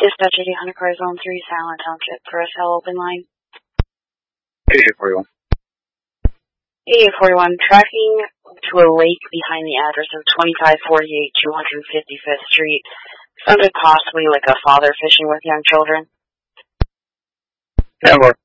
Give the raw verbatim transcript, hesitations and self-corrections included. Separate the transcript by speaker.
Speaker 1: Dispatch eighty Hunter Car Zone three, Silent Township, for a cell open line.
Speaker 2: eighty-eight forty-one.
Speaker 1: eighty-eight forty-one, tracking to a lake behind the address of twenty-five forty-eight two hundred fifty-fifth Street. Sounded possibly like a father fishing with young children.
Speaker 2: ten more.